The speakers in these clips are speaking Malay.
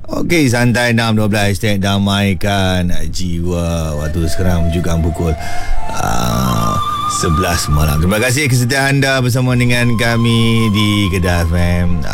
Okey, santai 6.12 hashtag damaikan jiwa. Waktu sekarang juga pukul 11 malam. Terima kasih kesetiaan anda bersama dengan kami di Kedah FM.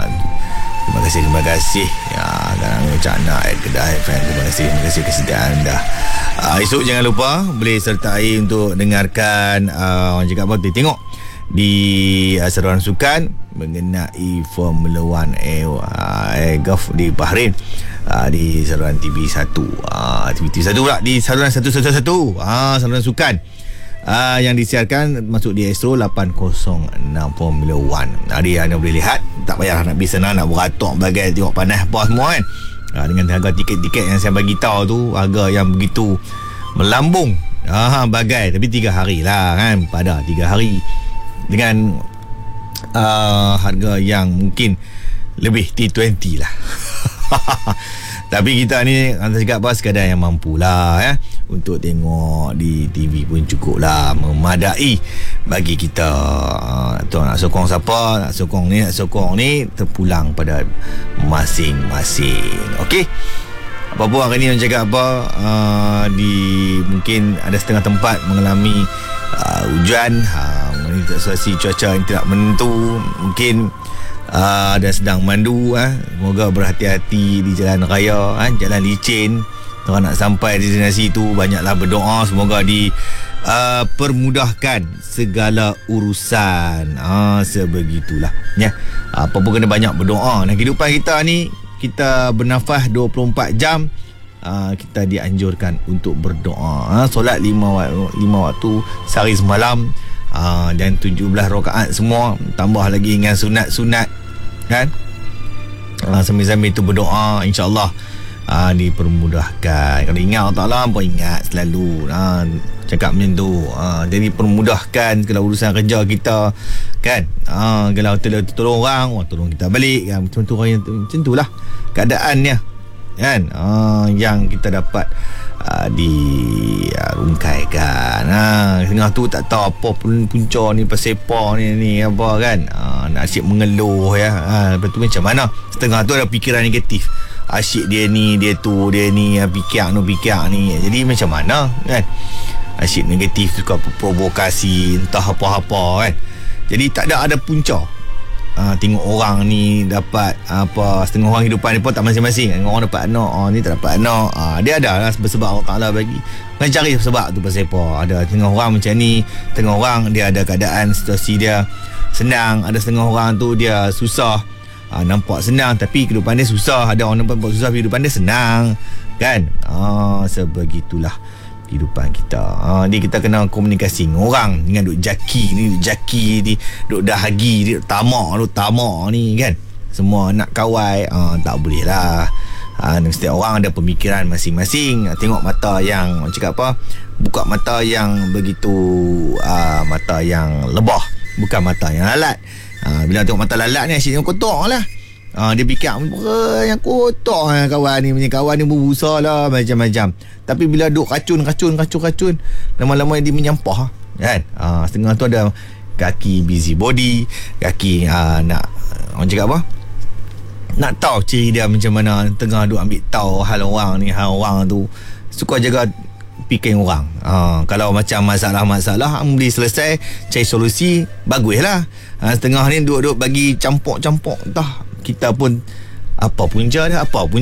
Terima kasih. Ya, kadang ucap nak Kedah FM. Terima kasih kesetiaan anda. Esok jangan lupa boleh sertai untuk dengarkan orang cakap apa, tengok di saluran sukan mengenai Formula 1 Air Gulf di Bahrain, di saluran TV1, TV1 pula, di saluran 111, saluran sukan yang disiarkan masuk di Astro 806 Formula 1. Dia anda boleh lihat, tak payah nak pergi sana nak beratok bagai tengok panas apa semua kan. Dengan harga tiket-tiket yang saya bagi tahu tu, harga yang begitu melambung, bagai, tapi 3 hari lah kan, pada 3 hari dengan harga yang mungkin lebih T20 lah. Tapi kita ni antara cakap apa, sekadar yang mampu lah ya, untuk tengok di TV pun cukup lah, memadai bagi kita. Tuan nak sokong siapa, nak sokong ni terpulang pada masing-masing. Okey, apa-apa hari ni orang cakap apa, mungkin ada setengah tempat mengalami hujan, situasi cuaca yang tidak menentu, mungkin ada sedang mandu. Semoga berhati-hati di jalan raya, jalan licin. Kalau nak sampai destinasi tu, banyaklah berdoa semoga permudahkan segala urusan. Sebegitulah ya. Apa pun kena banyak berdoa. Nah, kehidupan kita ni, kita bernafas 24 jam, kita dianjurkan untuk berdoa. Solat 5 waktu sehari semalam, dan 17 rakaat semua, tambah lagi dengan sunat-sunat kan. Sambil-sambil itu berdoa, insya-Allah dipermudahkan. Kalau ingat Allah Ta'ala, apa ingat selalu cakap macam tu. Jadi permudahkan kalau urusan kerja kita kan. Kalau tolong orang, tolong kita balik kan. Macam tu lah keadaannya kan. Yang kita dapat dirungkaikan. Tengah tu tak tahu apa pun punca ni, pasal ni apa kan. Nak asyik mengeluh ya. Lepas tu macam mana, setengah tu ada fikiran negatif, asyik dia ni, dia tu, dia ni, fikir ni. Jadi macam mana kan, asyik negatif, suka provokasi entah apa-apa kan. Jadi tak ada punca. Tengok orang ni dapat apa, setengah orang hidupan dia pun tak masing-masing. Tengok orang dapat anak, ni tak dapat anak. Dia ada lah sebab Allah Ta'ala bagi. Kena cari sebab tu pasal apa. Ada setengah orang macam ni, setengah orang dia ada keadaan situasi dia senang, ada setengah orang tu dia susah. Nampak senang tapi kehidupan dia susah. Ada orang nampak susah, kehidupan dia senang kan. Sebegitulah kehidupan kita. Jadi kita kena komunikasi dengan orang, dengan duk jaki ni, duk dahagi, duk tamak ni kan. Semua nak kawai, tak boleh lah. Setiap orang ada pemikiran masing-masing. Tengok mata yang, cakap apa, buka mata yang begitu, mata yang lebah, bukan mata yang lalat. Bila tengok mata lalat ni, asyik tengok kotor lah. Dia fikir yang kotor kawan ni berbusa lah macam-macam. Tapi bila duk racun, lama-lama dia menyampah kan. Setengah tu ada kaki busy body, kaki nak, orang cakap apa, nak tahu ciri dia macam mana. Tengah duk ambil tahu hal orang ni, hal orang tu, suka jaga fikir orang. Kalau macam masalah boleh selesai, cari solusi, baguslah. Setengah ni duk bagi campur entah kita pun apa punca dia,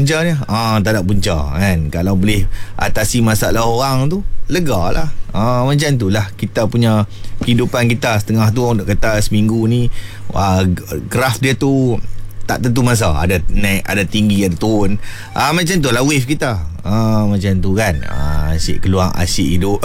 tak ada punca kan. Kalau boleh atasi masalah orang tu, lega lah. Macam tu lah kita punya kehidupan kita. Setengah tu orang kata seminggu ni graf dia tu tak tentu masa, ada naik, ada tinggi, ada turun. Macam tu lah wave kita. Macam tu kan. Asyik keluar, asyik hidup.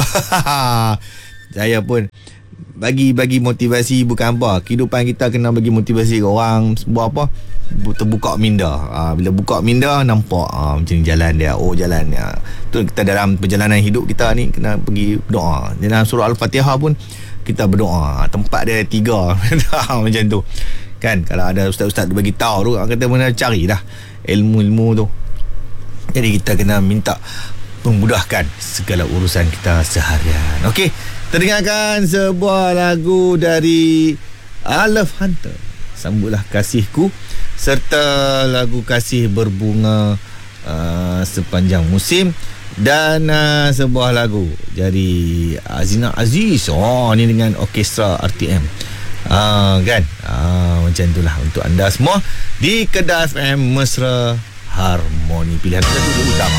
Saya pun bagi motivasi, bukan apa, kehidupan kita kena bagi motivasi ke orang. Sebuah apa, terbuka minda. Bila buka minda, nampak macam ni jalan dia, jalan dia. Tu kita dalam perjalanan hidup kita ni kena pergi berdoa. Dalam surah Al-Fatihah pun kita berdoa. Tempat dia 3 macam tu kan. Kalau ada ustaz-ustaz tu bagi tahu tu, kata mana carilah ilmu-ilmu tu. Jadi kita kena minta memudahkan segala urusan kita seharian. Okey, kita dengarkan sebuah lagu dari Love Hunter, Sambutlah Kasihku. serta lagu Kasih Berbunga Sepanjang Musim, dan sebuah lagu dari Azina Aziz ni dengan orkestra RTM. Kan macam itulah untuk anda semua di Kedah FM Mesra Harmoni. Pilihan kedua utama.